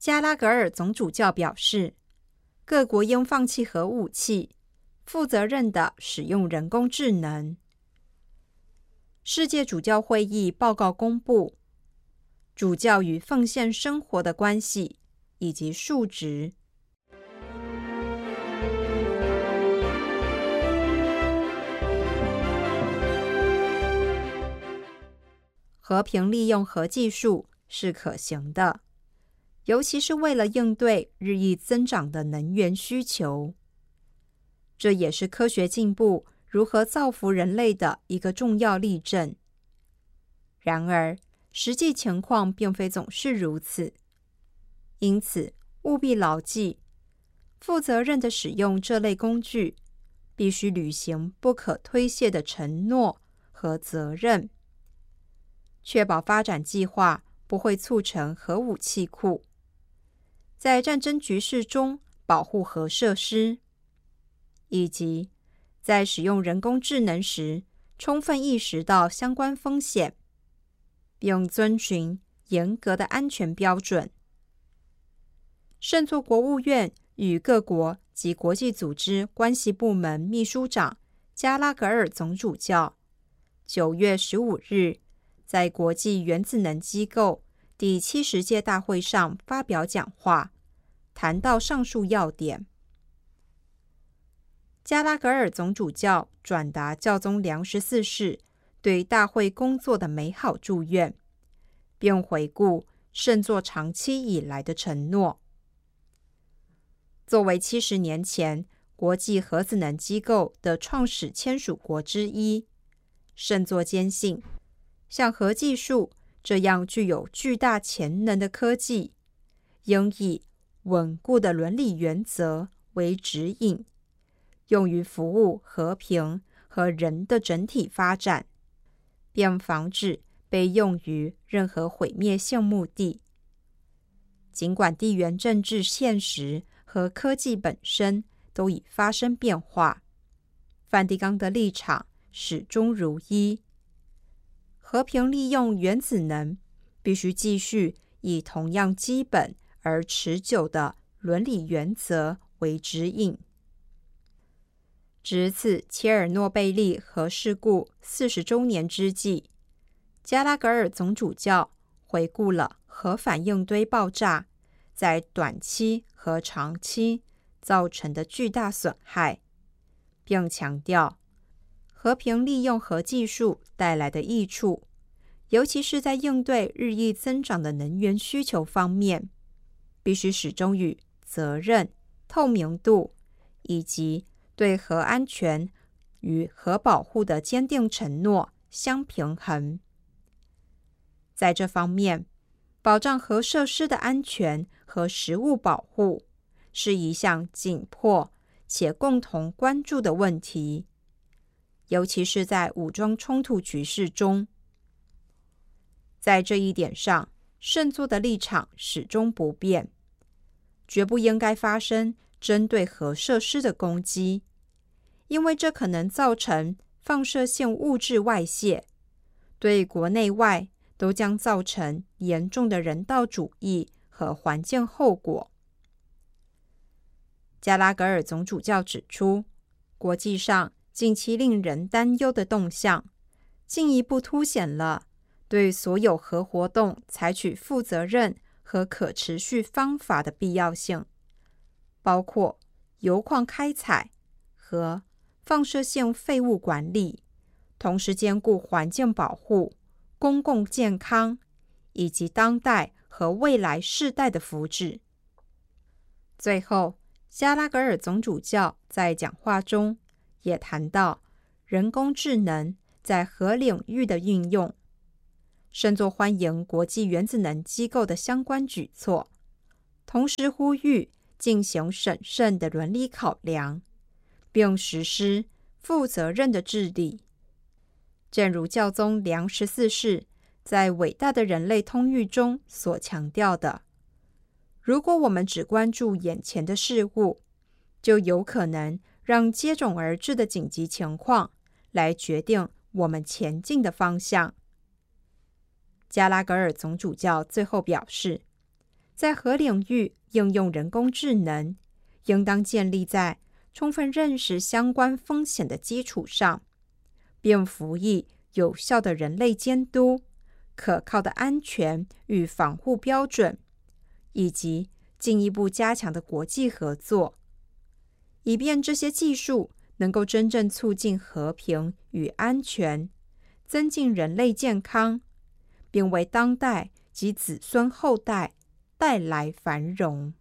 加拉格尔总主教表示，各国应放弃核武器，负责任地使用人工智能。世界主教会议报告公布，主教与奉献生活的关系以及数值。和平利用核技术是可行的，尤其是为了应对日益增长的能源需求。这也是科学进步如何造福人类的一个重要例证。然而，实际情况并非总是如此，因此务必牢记，负责任地使用这类工具，必须履行不可推卸的承诺和责任，确保发展计划不会促成核武器库，在战争局势中保护核设施，以及在使用人工智能时充分意识到相关风险，并遵循严格的安全标准。圣座国务院与各国及国际组织关系部门秘书长加拉格尔总主教9月15日在国际原子能机构第70届大会上发表讲话，谈到上述要点。加拉格尔总主教转达教宗良14世对大会工作的美好祝愿，并回顾圣座长期以来的承诺。作为70年前国际核子能机构的创始签署国之一，圣座坚信，像核技术这样具有巨大潜能的科技，应以稳固的伦理原则为指引，用于服务和平和人的整体发展，并防止被用于任何毁灭性目的。尽管地缘政治现实和科技本身都已发生变化，梵蒂冈的立场始终如一。和平利用原子能必须继续以同样基本而持久的伦理原则为指引。值此切尔诺贝利核事故40周年之际，加拉格尔总主教回顾了核反应堆爆炸在短期和长期造成的巨大损害，并强调和平利用核技术带来的益处，尤其是在应对日益增长的能源需求方面，必须始终与责任、透明度以及对核安全与核保护的坚定承诺相平衡。在这方面，保障核设施的安全和食物保护是一项紧迫且共同关注的问题，尤其是在武装冲突局势中。在这一点上，圣座的立场始终不变，绝不应该发生针对核设施的攻击，因为这可能造成放射性物质外泄，对国内外都将造成严重的人道主义和环境后果。加拉格尔总主教指出，国际上近期令人担忧的动向，进一步凸显了对所有核活动采取负责任和可持续方法的必要性，包括铀矿开采和放射性废物管理，同时兼顾环境保护、公共健康以及当代和未来世代的福祉。最后，加拉格尔总主教在讲话中也谈到人工智能在核领域的运用，圣座欢迎国际原子能机构的相关举措，同时呼吁进行审慎的伦理考量，并实施负责任的治理。正如教宗良14世在伟大的人类通谕中所强调的，如果我们只关注眼前的事物，就有可能让接踵而至的紧急情况来决定我们前进的方向。加拉格尔总主教最后表示， 在何领域应用人工智能，应当建立在充分认识相关风险的基础上，并辅以有效的人类监督、可靠的安全与防护标准，以及进一步加强的国际合作，以便这些技术能够真正促进和平与安全，增进人类健康，并为当代及子孙后代带来繁荣。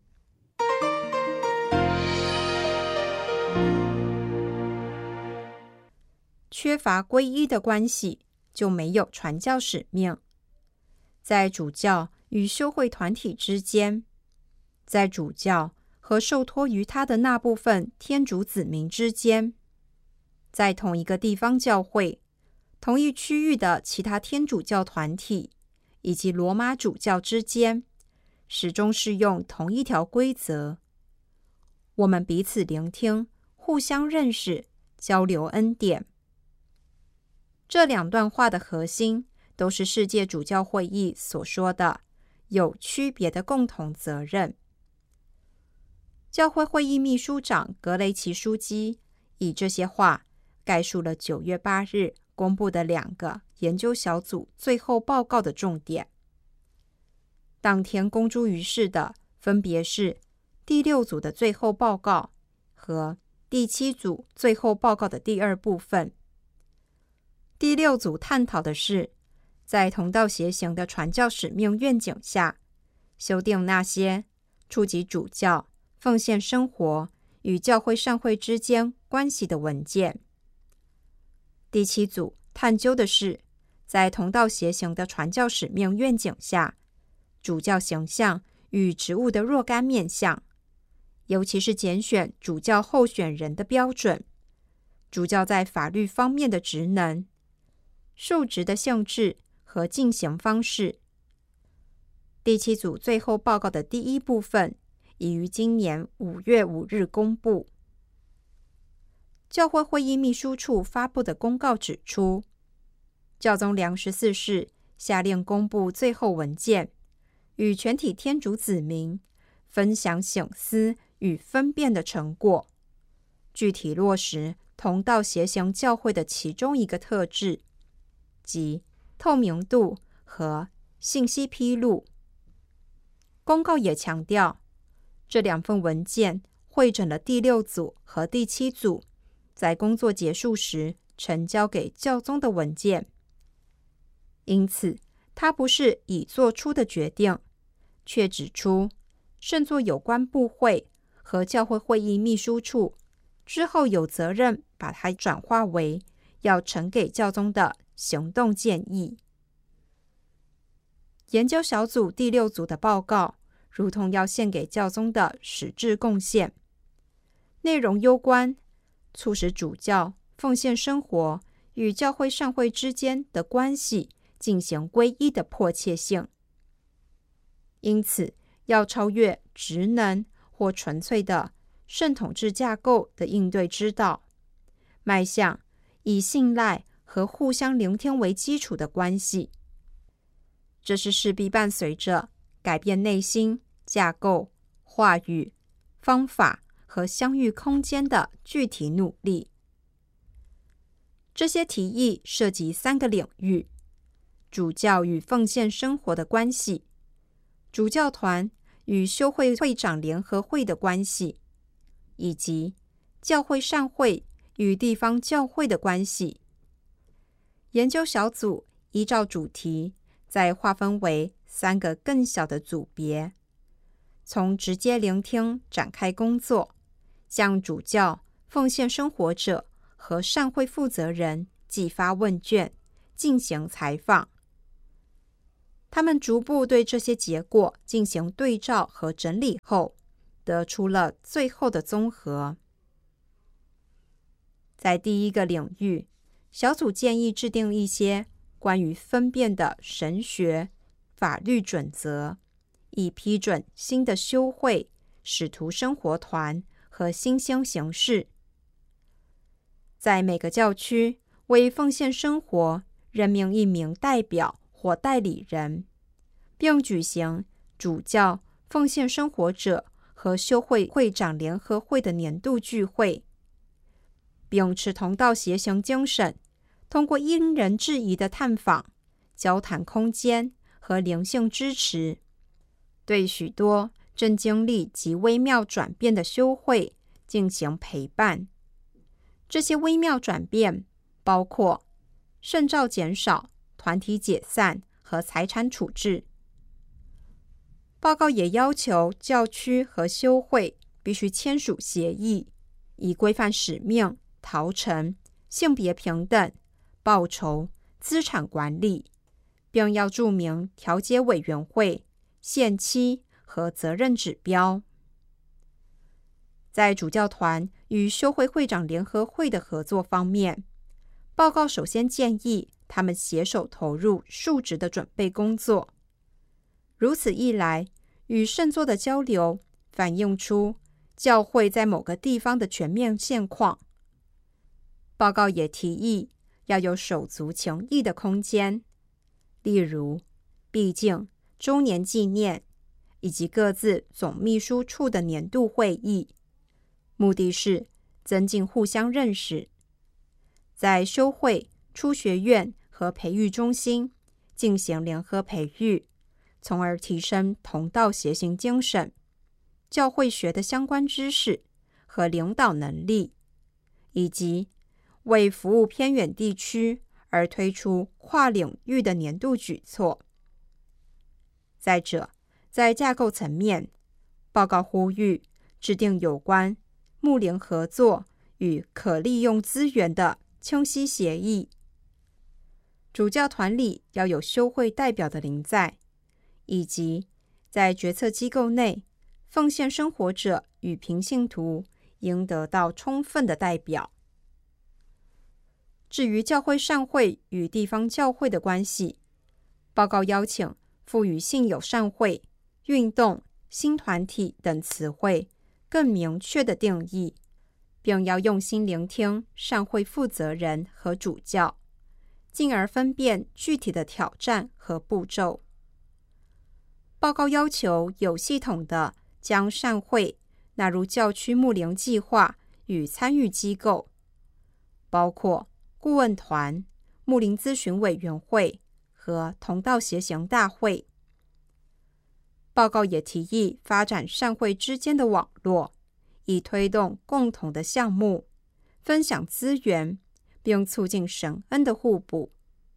缺乏皈依的关系，就没有传教使命。在主教与修会团体之间，在主教和受托于他的那部分天主子民之间，在同一个地方教会、同一区域的其他天主教团体以及罗马主教之间，始终适用同一条规则：我们彼此聆听，互相认识，交流恩典。这两段话的核心都是世界主教会议所说的有区别的共同责任。教会会议秘书长格雷奇枢机以这些话概述了9月8日公布的2个研究小组最后报告的重点。当天公诸于世的分别是第6组的最后报告和第7组最后报告的第2部分。第6组探讨的是在同道协行的传教使命愿景下，修订那些触及主教、奉献生活与教会善会之间关系的文件。第7组探究的是在同道协行的传教使命愿景下，主教形象与职务的若干面向，尤其是拣选主教候选人的标准，主教在法律方面的职能、受职的性质和进行方式。第7组最后报告的第1部分已于今年5月5日公布。教会会议秘书处发布的公告指出，教宗良14世下令公布最后文件，与全体天主子民分享省思与分辨的成果，具体落实同道协行教会的其中一个特质，即透明度和信息披露。公告也强调，这2份文件汇整了第6组和第7组在工作结束时呈交给教宗的文件，因此它不是已做出的决定，却指出圣座有关部会和教会会议秘书处之后有责任把它转化为要呈给教宗的行动建议。研究小组第6组的报告如同要献给教宗的实质贡献，内容攸关促使主教奉献生活与教会善会之间的关系进行皈依的迫切性，因此要超越职能或纯粹的圣统制架构的应对之道，迈向以信赖和互相聆听为基础的关系。这是势必伴随着改变内心、架构、话语、方法和相遇空间的具体努力。这些提议涉及3个领域：主教与奉献生活的关系，主教团与修会会长联合会的关系，以及教会善会与地方教会的关系。研究小组依照主题再划分为3个更小的组别，从直接聆听展开工作，向主教、奉献生活者和善会负责人寄发问卷，进行采访。他们逐步对这些结果进行对照和整理后，得出了最后的综合。在第1个领域，小组建议制定一些关于分辨的神学法律准则，以批准新的修会、使徒生活团和新兴形式。在每个教区为奉献生活任命1名代表或代理人，并举行主教、奉献生活者和修会会长联合会的年度聚会，秉持同道协行精神，通过因人制宜的探访、交谈空间和灵性支持，对许多正经历极微妙转变的修会进行陪伴。这些微妙转变包括圣召减少、团体解散和财产处置。报告也要求教区和修会必须签署协议，以规范使命、逃城、性别平等、报酬、资产管理，并要注明调解委员会、限期和责任指标。在主教团与修会会长联合会的合作方面，报告首先建议他们携手投入述职的准备工作。如此一来，与圣座的交流反映出教会在某个地方的全面现况。报告也提议要有手足情谊的空间，例如毕竟周年纪念以及各自总秘书处的年度会议，目的是增进互相认识。在修会、初学院和培育中心进行联合培育，从而提升同道协行精神、教会学的相关知识和领导能力，以及为服务偏远地区而推出跨领域的年度举措。再者，在架构层面，报告呼吁制定有关牧灵合作与可利用资源的清晰协议。主教团里要有修会代表的临在，以及在决策机构内，奉献生活者与平信徒应得到充分的代表。至于教会善会与地方教会的关系，报告邀请赋予信友善会、运动、新团体等词汇更明确的定义，并要用心聆听善会负责人和主教，进而分辨具体的挑战和步骤。报告要求有系统地将善会纳入教区牧灵计划与参与机构，包括顾问团、牧灵咨询委员会和同道协行大会。报告也提议发展善会之间的网络，以推动共同的项目，分享资源，并促进神恩的互补。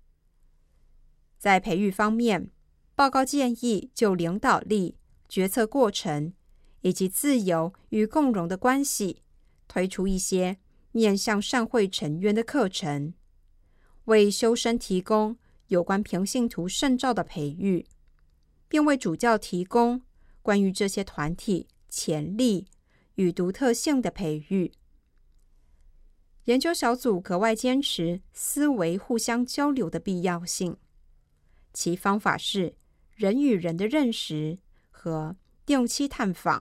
在培育方面，报告建议就领导力、决策过程以及自由与共融的关系，推出一些面向善会成员的课程，为修身提供有关平信徒圣召的培育，并为主教提供关于这些团体潜力与独特性的培育。研究小组格外坚持思维互相交流的必要性，其方法是人与人的认识和定期探访。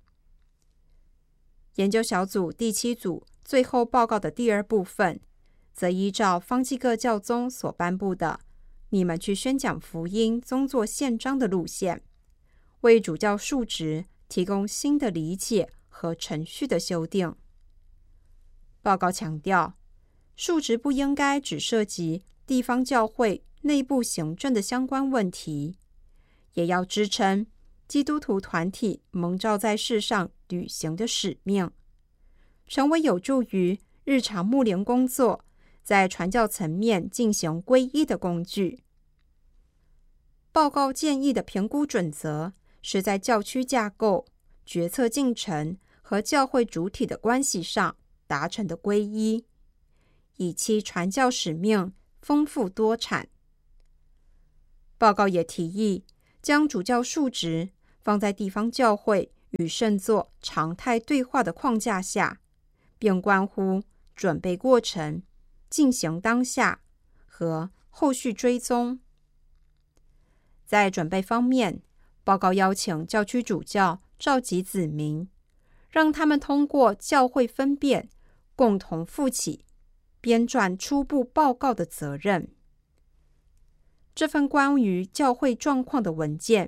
研究小组第7组最后报告的第2部分，则依照方济各教宗所颁布的你们去宣讲福音宗座宪章的路线，为主教述职提供新的理解和程序的修订。报告强调，述职不应该只涉及地方教会内部行政的相关问题，也要支撑基督徒团体蒙召在世上履行的使命，成为有助于日常牧灵工作在传教层面进行皈依的工具。报告建议的评估准则是在教区架构、决策进程和教会主体的关系上达成的皈依，以其传教使命丰富多产。报告也提议将主教述职放在地方教会与圣座常态对话的框架下，并关乎准备过程、进行当下和后续追踪。在准备方面，报告邀请教区主教召集子民，让他们通过教会分辨，共同负起编撰初步报告的责任。这份关于教会状况的文件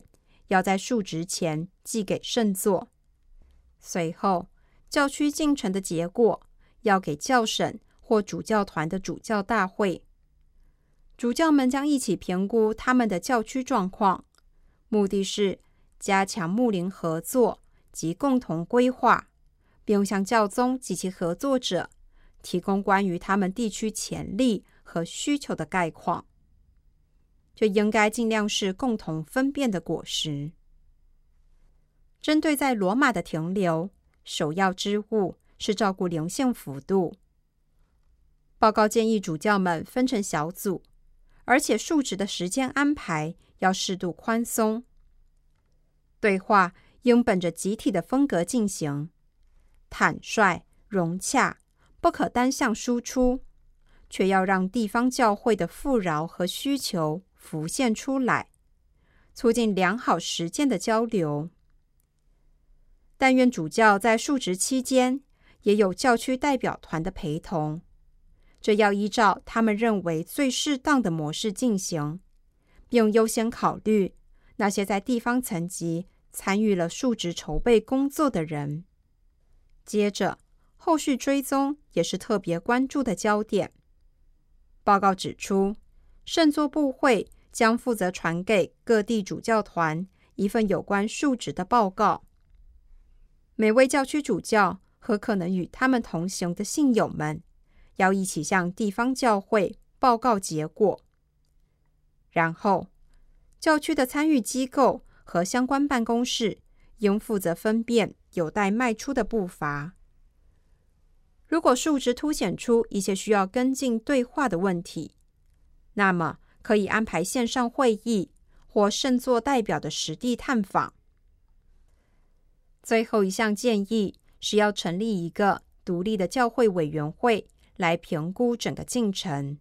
要在述职前寄给圣座。随后，教区进程的结果要给教省或主教团的主教大会。主教们将一起评估他们的教区状况，目的是加强牧灵合作及共同规划，并向教宗及其合作者提供关于他们地区潜力和需求的概况。这应该尽量是共同分辨的果实。针对在罗马的停留，首要之务是照顾灵性幅度。报告建议主教们分成小组，而且述职的时间安排要适度宽松。对话应本着集体的风格进行，坦率、融洽，不可单向输出，却要让地方教会的富饶和需求浮现出来，促进良好实践的交流。但愿主教在述职期间也有教区代表团的陪同，这要依照他们认为最适当的模式进行，并优先考虑那些在地方层级参与了述职筹备工作的人。接着，后续追踪也是特别关注的焦点。报告指出，圣座部会将负责传给各地主教团一份有关述职的报告。每位教区主教和可能与他们同行的信友们要一起向地方教会报告结果。然后，教区的参与机构和相关办公室应负责分辨有待迈出的步伐。如果述职凸显出一些需要跟进对话的问题，那么可以安排线上会议或圣座代表的实地探访。最后一项建议是要成立一个独立的教会委员会来评估整个进程。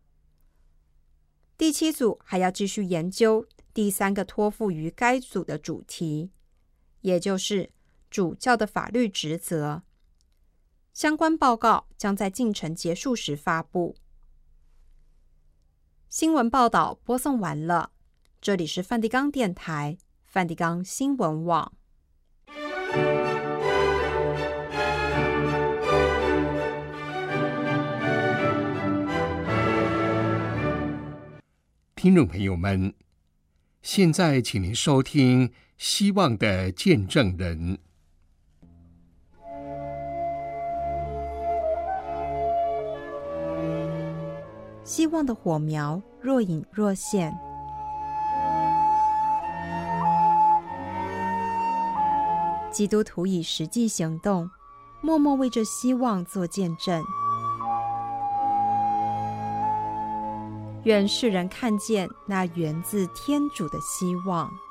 第7组还要继续研究第3个托付于该组的主题，也就是主教的法律职责。相关报告将在进程结束时发布。新闻报道播送完了，这里是梵蒂冈电台，梵蒂冈新闻网。 听众朋友们，现在请您收听《希望的见证人》。 希望的火苗若隐若现，基督徒以实际行动，默默为这希望做见证。愿世人看见那源自天主的希望。